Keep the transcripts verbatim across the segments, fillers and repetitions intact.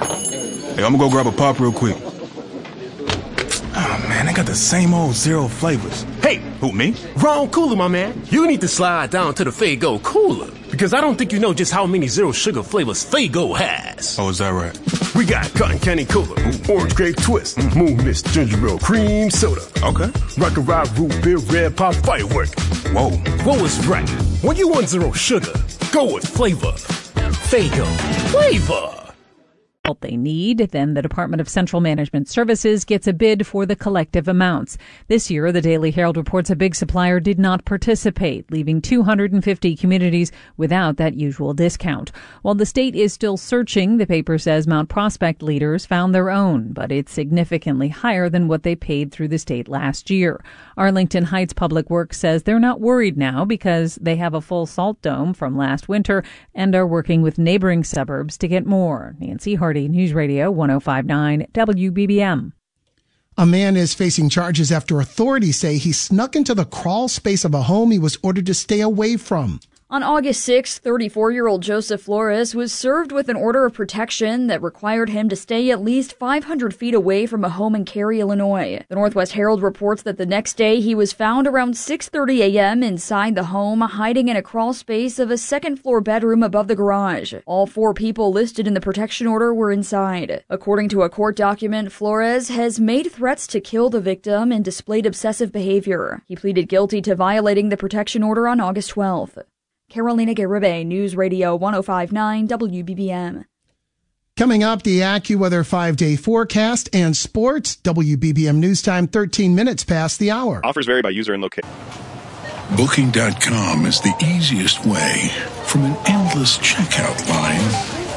Hey, I'm gonna go grab a pop real quick. Oh, man, they got the same old zero flavors. Hey! Who, me? Wrong cooler, my man. You need to slide down to the Faygo cooler. Because I don't think you know just how many zero sugar flavors Faygo has. Oh, is that right? We got Cotton Candy Cola, Orange Grape Twist, mm. Moon Mist Ginger Ale Cream Soda. Okay. Rocket Ride Root Beer Red Pop Firework. Whoa. What was right? When you want zero sugar, go with flavor. Faygo. Flavor. They need, then the Department of Central Management Services gets a bid for the collective amounts. This year, the Daily Herald reports a big supplier did not participate, leaving two hundred fifty communities without that usual discount. While the state is still searching, the paper says Mount Prospect leaders found their own, but it's significantly higher than what they paid through the state last year. Arlington Heights Public Works says they're not worried now because they have a full salt dome from last winter and are working with neighboring suburbs to get more. Nancy Hardy, News Radio one oh five point nine W B B M. A man is facing charges after authorities say he snuck into the crawl space of a home he was ordered to stay away from. On August sixth, thirty-four-year-old Joseph Flores was served with an order of protection that required him to stay at least five hundred feet away from a home in Cary, Illinois. The Northwest Herald reports that the next day he was found around six thirty a.m. inside the home, hiding in a crawl space of a second-floor bedroom above the garage. All four people listed in the protection order were inside. According to a court document, Flores has made threats to kill the victim and displayed obsessive behavior. He pleaded guilty to violating the protection order on August twelfth. Carolina Garibay, News Radio one oh five point nine W B B M. Coming up, the AccuWeather five-day forecast and sports. W B B M News Time, thirteen minutes past the hour. Offers vary by user and location. Booking dot com is the easiest way from an endless checkout line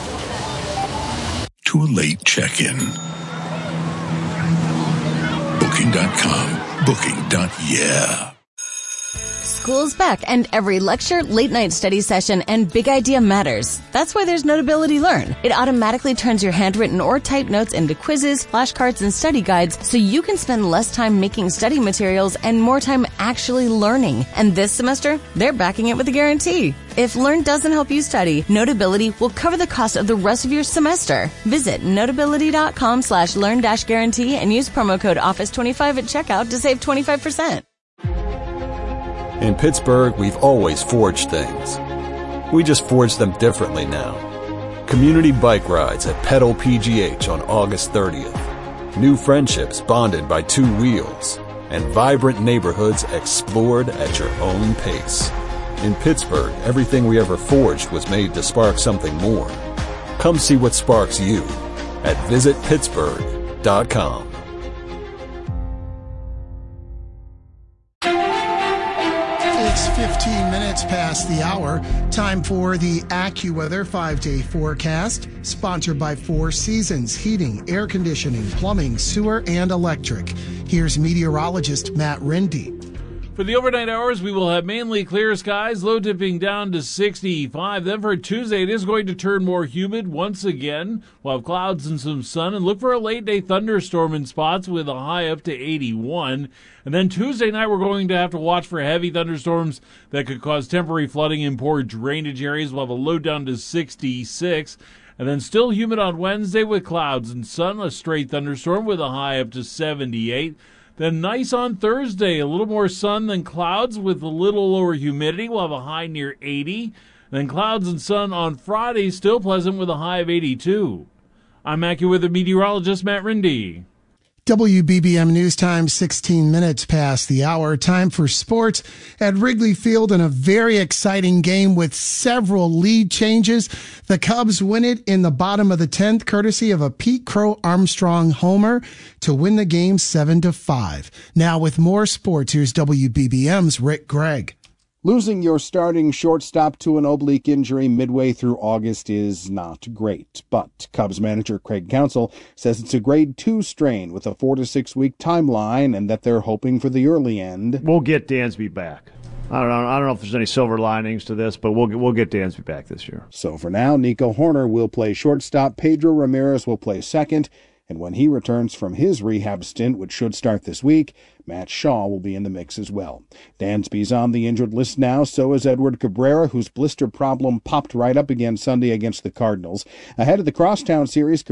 to a late check-in. Booking dot com. Booking. Yeah. School's back, and every lecture, late-night study session, and big idea matters. That's why there's Notability Learn. It automatically turns your handwritten or typed notes into quizzes, flashcards, and study guides, so you can spend less time making study materials and more time actually learning. And this semester, they're backing it with a guarantee. If Learn doesn't help you study, Notability will cover the cost of the rest of your semester. Visit notability.com slash learn dash guarantee and use promo code office twenty-five at checkout to save twenty-five percent. In Pittsburgh, we've always forged things. We just forge them differently now. Community bike rides at Pedal P G H on August thirtieth. New friendships bonded by two wheels. And vibrant neighborhoods explored at your own pace. In Pittsburgh, everything we ever forged was made to spark something more. Come see what sparks you at visit pittsburgh dot com. It's fifteen minutes past the hour. Time for the AccuWeather five-day forecast, sponsored by Four Seasons Heating, Air Conditioning, Plumbing, Sewer, and Electric. Here's meteorologist Matt Rindy. For the overnight hours, we will have mainly clear skies, low dipping down to sixty-five. Then for Tuesday, it is going to turn more humid once again. We'll have clouds and some sun, and look for a late-day thunderstorm in spots with a high up to eighty-one. And then Tuesday night, we're going to have to watch for heavy thunderstorms that could cause temporary flooding in poor drainage areas. We'll have a low down to sixty-six. And then still humid on Wednesday with clouds and sun, a straight thunderstorm with a high up to seventy-eight. Then nice on Thursday, a little more sun than clouds with a little lower humidity. We'll have a high near eighty. Then clouds and sun on Friday, still pleasant with a high of eighty-two. I'm AccuWeather meteorologist Matt Rindy. W B B M News Time, sixteen minutes past the hour. Time for sports at Wrigley Field in a very exciting game with several lead changes. The Cubs win it in the bottom of the tenth, courtesy of a Pete Crow Armstrong homer to win the game seven to five. Now with more sports, here's W B B M's Rick Gregg. Losing your starting shortstop to an oblique injury midway through August is not great, but Cubs manager Craig Counsell says it's a grade two strain with a four to six week timeline and that they're hoping for the early end. We'll get Dansby back. I don't know. I don't know if there's any silver linings to this, but we'll we'll get Dansby back this year. So for now, Nico Horner will play shortstop, Pedro Ramirez will play second, and when he returns from his rehab stint, which should start this week, Matt Shaw will be in the mix as well. Dansby's on the injured list now, so is Edward Cabrera, whose blister problem popped right up again Sunday against the Cardinals. Ahead of the Crosstown Series,